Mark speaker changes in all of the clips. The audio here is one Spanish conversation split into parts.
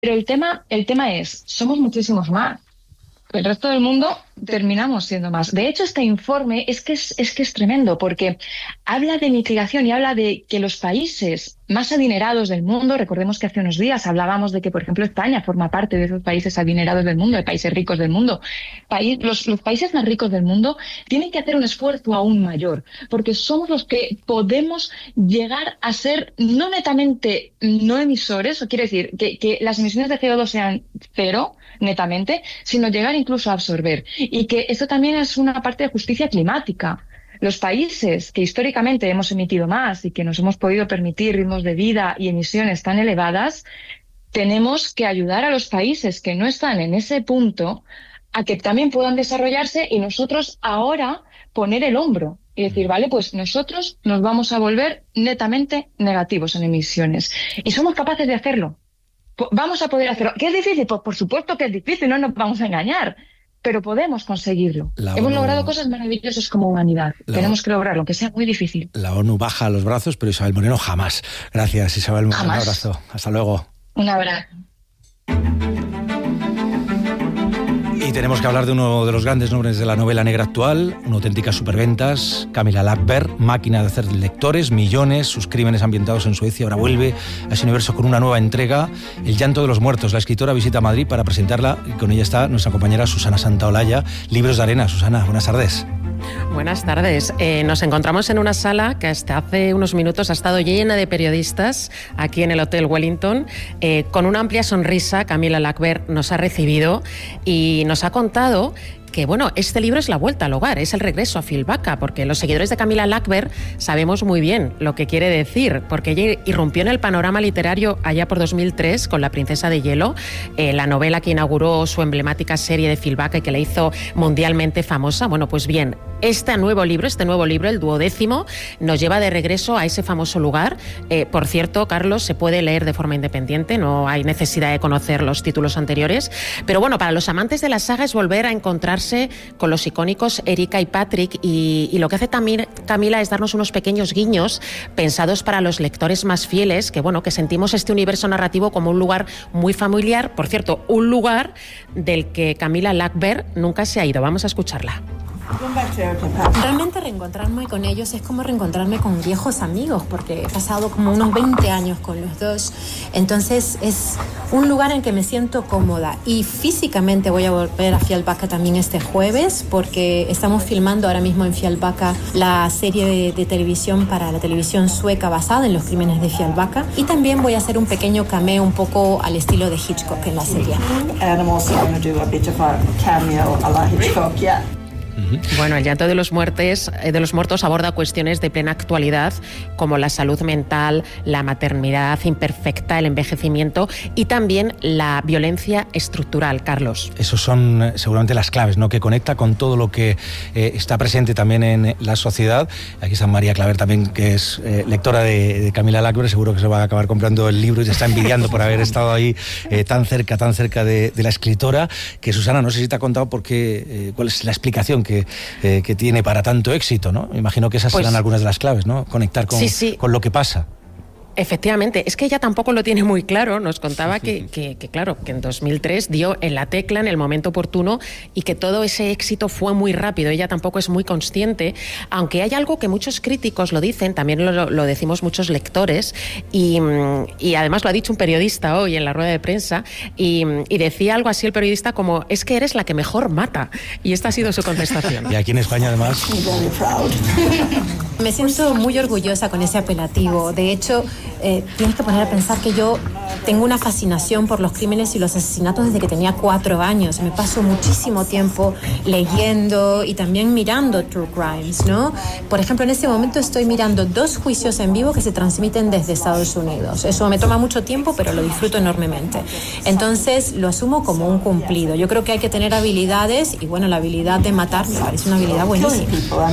Speaker 1: Pero el tema es, somos muchísimos más. El resto del mundo terminamos siendo más. De hecho, este informe es que es tremendo porque habla de mitigación y habla de que los países más adinerados del mundo, recordemos que hace unos días hablábamos de que, por ejemplo, España forma parte de esos países adinerados del mundo, de países ricos del mundo. Los países más ricos del mundo tienen que hacer un esfuerzo aún mayor porque somos los que podemos llegar a ser no netamente no emisores, o quiere decir que las emisiones de CO2 sean cero netamente, sino llegar incluso a absorber. Y que esto también es una parte de justicia climática. Los países que históricamente hemos emitido más y que nos hemos podido permitir ritmos de vida y emisiones tan elevadas, tenemos que ayudar a los países que no están en ese punto a que también puedan desarrollarse y nosotros ahora poner el hombro y decir, vale, pues nosotros nos vamos a volver netamente negativos en emisiones. Y somos capaces de hacerlo. Vamos a poder hacerlo. ¿Qué es difícil? Pues por supuesto que es difícil, no nos vamos a engañar, pero podemos conseguirlo.
Speaker 2: La
Speaker 1: Hemos
Speaker 2: ONU,
Speaker 1: logrado cosas maravillosas como humanidad. Tenemos que lograrlo, aunque sea muy difícil.
Speaker 2: la ONU baja los brazos, pero Isabel Moreno jamás. Gracias, Isabel Moreno. Un
Speaker 1: Jamás.
Speaker 2: abrazo. Hasta luego.
Speaker 1: Un abrazo.
Speaker 2: Y tenemos que hablar de uno de los grandes nombres de la novela negra actual, una auténtica superventas, Camilla Läckberg, máquina de hacer lectores, millones, sus crímenes ambientados en Suecia. Ahora vuelve a ese universo con una nueva entrega, El llanto de los muertos. La escritora visita Madrid para presentarla y con ella está nuestra compañera Susana Santaolalla. Libros de Arena. Susana, buenas tardes.
Speaker 3: Buenas tardes. Nos encontramos en una sala que hasta hace unos minutos ha estado llena de periodistas aquí en el Hotel Wellington. Con una amplia sonrisa, Camilla Läckberg nos ha recibido y nos ha contado que, bueno, este libro es la vuelta al hogar, es el regreso a Fjällbacka, porque los seguidores de Camilla Läckberg sabemos muy bien lo que quiere decir, porque ella irrumpió en el panorama literario allá por 2003 con La princesa de hielo, la novela que inauguró su emblemática serie de Fjällbacka y que la hizo mundialmente famosa. Bueno, pues bien, este nuevo libro, el 12º, nos lleva de regreso a ese famoso lugar. Por cierto, Carlos, se puede leer de forma independiente, no hay necesidad de conocer los títulos anteriores, pero bueno, para los amantes de la saga es volver a encontrarse con los icónicos Erika y Patrick, y lo que hace también Camila es darnos unos pequeños guiños pensados para los lectores más fieles, que bueno, que sentimos este universo narrativo como un lugar muy familiar. Por cierto, un lugar del que Camilla Läckberg nunca se ha ido. Vamos a escucharla.
Speaker 4: Realmente reencontrarme con ellos es como reencontrarme con viejos amigos, porque he pasado como unos 20 años con los dos. Entonces es un lugar en que me siento cómoda, y físicamente voy a volver a Fjällbacka también este jueves, porque estamos filmando ahora mismo en Fjällbacka la serie de televisión para la televisión sueca basada en los crímenes de Fjällbacka, y también voy a hacer un pequeño cameo un poco al estilo de Hitchcock en la serie.
Speaker 5: And I'm also going to do a bit of a cameo a la Hitchcock, yeah.
Speaker 3: Bueno, El llanto de los muertos aborda cuestiones de plena actualidad como la salud mental, la maternidad imperfecta, el envejecimiento y también la violencia estructural, Carlos.
Speaker 2: Esos son seguramente las claves, ¿no?, que conecta con todo lo que está presente también en la sociedad. Aquí está María Claver también, que es lectora de Camilla Läckberg. Seguro que se va a acabar comprando el libro y se está envidiando por haber estado ahí tan cerca de la escritora. Que Susana, no sé si te ha contado cuál es la explicación que tiene para tanto éxito, ¿no? Me imagino que esas serán algunas de las claves, ¿no? Conectar con lo que pasa.
Speaker 3: Efectivamente, es que ella tampoco lo tiene muy claro. Nos contaba que claro, que en 2003 dio en la tecla en el momento oportuno y que todo ese éxito fue muy rápido. Ella tampoco es muy consciente, aunque hay algo que muchos críticos lo dicen, también lo decimos muchos lectores, y además lo ha dicho un periodista hoy en la rueda de prensa, y decía algo así el periodista como: es que eres la que mejor mata. Y esta ha sido su contestación.
Speaker 2: Y aquí en España, además...
Speaker 4: Me siento muy orgullosa con ese apelativo. De hecho, tienes que poner a pensar que yo tengo una fascinación por los crímenes y los asesinatos desde que tenía 4 años. Me paso muchísimo tiempo leyendo y también mirando true crimes, ¿no? Por ejemplo, en este momento estoy mirando 2 juicios en vivo que se transmiten desde Estados Unidos. Eso me toma mucho tiempo, pero lo disfruto enormemente. Entonces, lo asumo como un cumplido. Yo creo que hay que tener habilidades, y bueno, la habilidad de matar me parece una habilidad buenísima.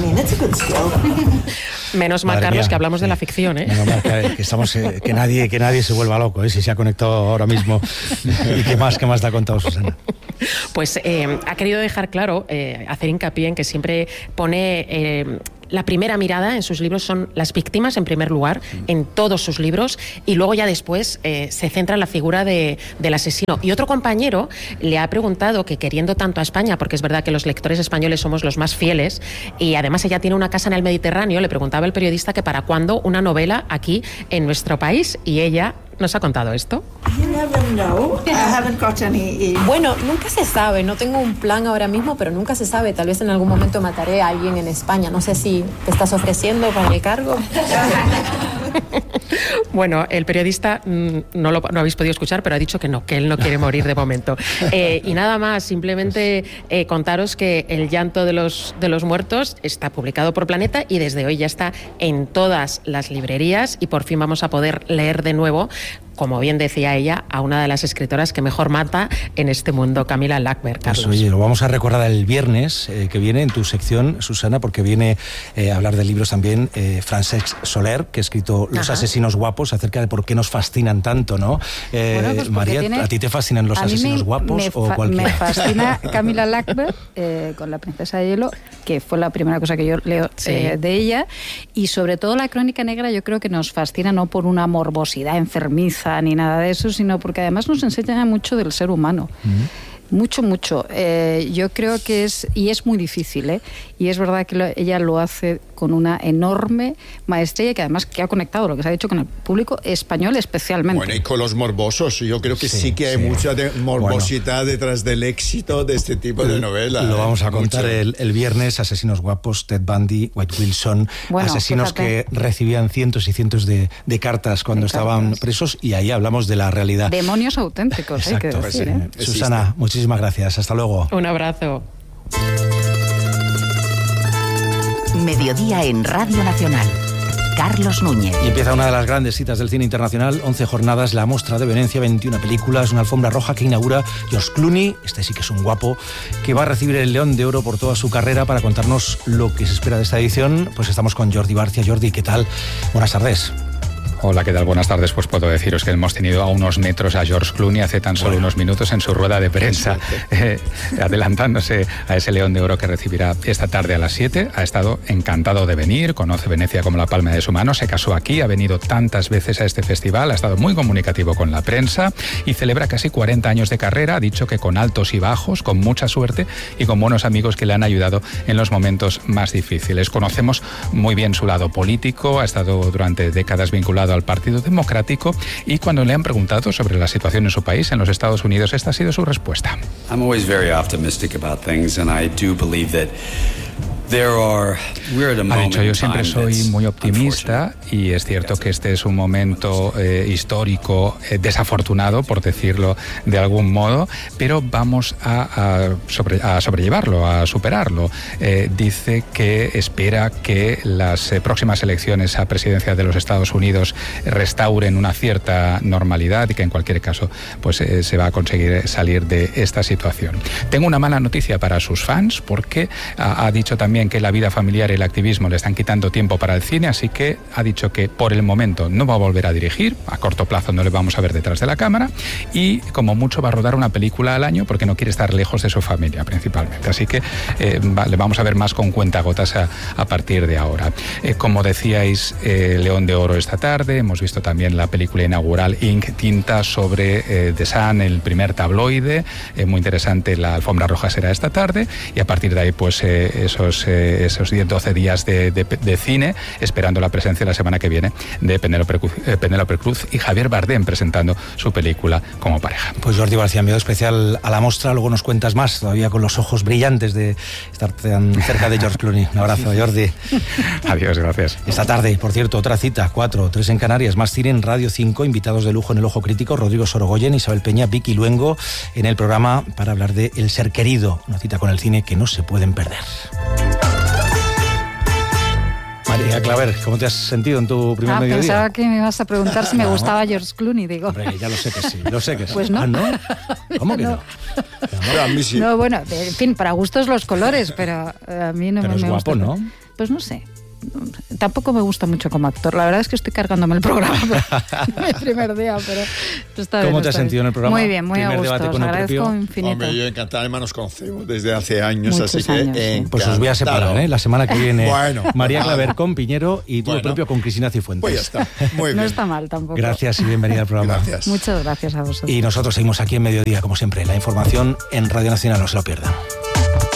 Speaker 3: Menos mal, Carlos, mía, que hablamos de la ficción, ¿eh?
Speaker 2: Menos mal que estamos, que nadie se vuelva loco, ¿eh? Si se ha conectado ahora mismo. ¿Y qué más te ha contado Susana?
Speaker 3: Pues ha querido dejar claro, hacer hincapié en que siempre pone la primera mirada en sus libros son las víctimas, en primer lugar, en todos sus libros, y luego ya después se centra en la figura del asesino. Y otro compañero le ha preguntado que, queriendo tanto a España, porque es verdad que los lectores españoles somos los más fieles, y además ella tiene una casa en el Mediterráneo, le preguntaba el periodista que para cuándo una novela aquí en nuestro país, y ella nos ha contado esto.
Speaker 4: Bueno, nunca se sabe, no tengo un plan ahora mismo, pero nunca se sabe, tal vez en algún momento mataré a alguien en España, no sé si te estás ofreciendo para el cargo.
Speaker 3: Bueno, el periodista no habéis podido escuchar, pero ha dicho que no, que él no quiere morir de momento. Y nada más, simplemente contaros que El llanto de los muertos está publicado por Planeta y desde hoy ya está en todas las librerías y por fin vamos a poder leer de nuevo, como bien decía ella, a una de las escritoras que mejor mata en este mundo, Camila Lackberg.
Speaker 2: Pues oye, lo vamos a recordar el viernes que viene en tu sección, Susana, porque viene a hablar de libros también Francesc Soler, que ha escrito Los asesinos guapos, acerca de por qué nos fascinan tanto, ¿no?
Speaker 6: Bueno, pues
Speaker 2: María, ¿a ti te fascinan los asesinos guapos o cualquiera?
Speaker 6: Me fascina Camila Lackberg con La princesa de hielo, que fue la primera cosa que yo leo de ella, y sobre todo la crónica negra yo creo que nos fascina no por una morbosidad enfermiza ni nada de eso, sino porque además nos enseña mucho del ser humano. Mucho. Yo creo que es muy difícil, y es verdad que ella lo hace con una enorme maestría, que además que ha conectado lo que se ha dicho con el público español especialmente.
Speaker 7: Bueno, y con los morbosos, yo creo que sí que hay mucha morbosidad detrás del éxito de este tipo de novela.
Speaker 2: Lo vamos a contar el viernes, asesinos guapos, Ted Bundy, White Wilson, asesinos que recibían cientos y cientos de cartas cuando estaban presos, y ahí hablamos de la realidad.
Speaker 6: Demonios auténticos, hay que decir.
Speaker 2: Susana, muchísimas gracias, hasta luego.
Speaker 3: Un abrazo.
Speaker 8: Mediodía en Radio Nacional. Carlos Núñez.
Speaker 2: Y empieza una de las grandes citas del cine internacional, 11 jornadas, la Mostra de Venecia, 21 películas, una alfombra roja que inaugura George Clooney, este sí que es un guapo, que va a recibir el León de Oro por toda su carrera. Para contarnos lo que se espera de esta edición, pues estamos con Jordi Barcia. Jordi, ¿qué tal? Buenas tardes.
Speaker 9: Hola, ¿qué tal? Buenas tardes. Pues puedo deciros que hemos tenido a unos metros a George Clooney hace tan solo unos minutos en su rueda de prensa, adelantándose a ese León de Oro que recibirá esta tarde a las 7. Ha estado encantado de venir, conoce Venecia como la palma de su mano, se casó aquí, ha venido tantas veces a este festival, ha estado muy comunicativo con la prensa y celebra casi 40 años de carrera. Ha dicho que con altos y bajos, con mucha suerte y con buenos amigos que le han ayudado en los momentos más difíciles. Conocemos muy bien su lado político, ha estado durante décadas vinculado al Partido Democrático, y cuando le han preguntado sobre la situación en su país, en los Estados Unidos, esta ha sido su respuesta.
Speaker 10: I'm always very optimistic about things, and I do believe that
Speaker 9: ha dicho, yo siempre soy muy optimista y es cierto que este es un momento histórico desafortunado, por decirlo de algún modo, pero vamos a sobrellevarlo, a superarlo. Dice que espera que las próximas elecciones a presidencia de los Estados Unidos restauren una cierta normalidad y que en cualquier caso pues se va a conseguir salir de esta situación. Tengo una mala noticia para sus fans, porque ha dicho también que la vida familiar y el activismo le están quitando tiempo para el cine, así que ha dicho que por el momento no va a volver a dirigir, a corto plazo no le vamos a ver detrás de la cámara, y como mucho va a rodar una película al año porque no quiere estar lejos de su familia principalmente, así que le vamos a ver más con cuentagotas a partir de ahora. Como decíais, León de Oro esta tarde, hemos visto también la película inaugural Ink, tinta sobre The Sun, el primer tabloide, muy interesante. La alfombra roja será esta tarde y a partir de ahí pues esos 10-12 días de cine, esperando la presencia la semana que viene de Penélope Cruz y Javier Bardem presentando su película como pareja.
Speaker 2: Pues Jordi García, enviado especial a la Mostra, luego nos cuentas más, todavía con los ojos brillantes de estar tan cerca de George Clooney. Un abrazo, Jordi.
Speaker 9: Adiós, gracias.
Speaker 2: Esta tarde, por cierto, otra cita, 4-3 en Canarias, más cine en Radio 5, invitados de lujo en El Ojo Crítico, Rodrigo Sorogoyen, Isabel Peña, Vicky Luengo, en el programa para hablar de El Ser Querido, una cita con el cine que no se pueden perder. María Claver, ¿cómo te has sentido en tu primer mediodía?
Speaker 6: Pensaba que me ibas a preguntar si me gustaba George Clooney, digo.
Speaker 2: Hombre, ya lo sé que sí,
Speaker 6: Pues no.
Speaker 2: ¿Ah, no? ¿Cómo que no?
Speaker 7: No, a mí sí.
Speaker 6: No, bueno, en fin, para gustos los colores, pero a mí no
Speaker 2: pero
Speaker 6: me
Speaker 2: es guapo,
Speaker 6: gusta.
Speaker 2: ¿no?
Speaker 6: Pues no sé. tampoco me gusta mucho como actor. La verdad es que estoy cargándome el programa el primer día, pero está bien.
Speaker 2: ¿Cómo te has sentido en el programa?
Speaker 6: Muy bien, muy a gusto. Os agradezco infinito.
Speaker 7: Hombre, yo encantado, además nos conocemos desde hace años,
Speaker 6: Muchos
Speaker 7: así
Speaker 6: años,
Speaker 7: que
Speaker 2: pues os voy a separar, la semana que viene.
Speaker 7: Bueno,
Speaker 2: María Claver con Piñero y tú propio con Cristina Cifuentes.
Speaker 7: Pues ya está, muy bien.
Speaker 6: No está mal tampoco.
Speaker 2: Gracias y bienvenida al programa.
Speaker 7: Gracias.
Speaker 6: Muchas gracias a vosotros.
Speaker 2: Y nosotros seguimos aquí en Mediodía, como siempre. La información en Radio Nacional, no se lo pierdan.